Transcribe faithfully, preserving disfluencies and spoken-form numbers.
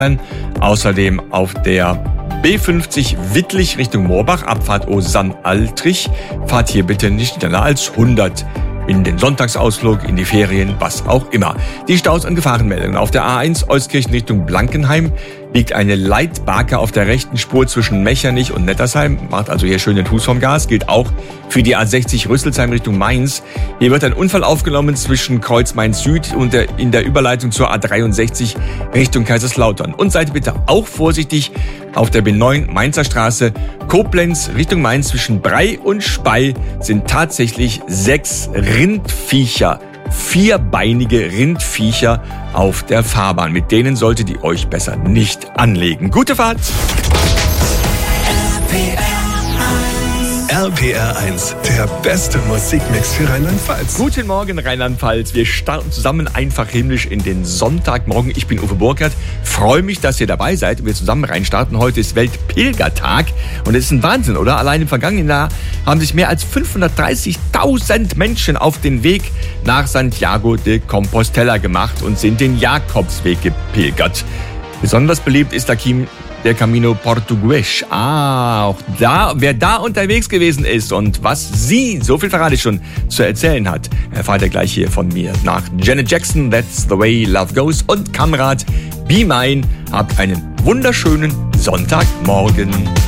Außerdem auf der B fünfzig Wittlich Richtung Moorbach, Abfahrt Osann-Altrich. Fahrt hier bitte nicht schneller als hundert. In den Sonntagsausflug, in die Ferien, was auch immer. Die Staus und Gefahrenmeldungen. Auf der A eins Euskirchen Richtung Blankenheim liegt eine Leitbarke auf der rechten Spur zwischen Mechernich und Nettersheim. Macht also hier schön den Fuß vom Gas. Gilt auch für die A sechzig Rüsselsheim Richtung Mainz. Hier wird ein Unfall aufgenommen zwischen Kreuz Mainz Süd und der, in der Überleitung zur A dreiundsechzig Richtung Kaiserslautern. Und seid bitte auch vorsichtig auf der B neun Mainzer Straße. Koblenz Richtung Mainz zwischen Brei und Spey sind tatsächlich sechs Rindviecher, vierbeinige Rindviecher auf der Fahrbahn. Mit denen solltet ihr euch besser nicht anlegen. Gute Fahrt! R P R eins, der beste Musikmix für Rheinland-Pfalz. Guten Morgen, Rheinland-Pfalz. Wir starten zusammen einfach himmlisch in den Sonntagmorgen. Ich bin Uwe Burkhardt. Freue mich, dass ihr dabei seid und wir zusammen reinstarten. Heute ist Weltpilgertag und es ist ein Wahnsinn, oder? Allein im vergangenen Jahr haben sich mehr als fünfhundertdreißigtausend Menschen auf den Weg nach Santiago de Compostela gemacht und sind den Jakobsweg gepilgert. Besonders beliebt ist der Kim Der Camino Portugues. Ah, auch da, wer da unterwegs gewesen ist und was sie, so viel verrate ich schon, zu erzählen hat, erfahrt ihr gleich hier von mir. Nach Janet Jackson, That's the Way Love Goes und Kamrat, Be Mine. Habt einen wunderschönen Sonntagmorgen.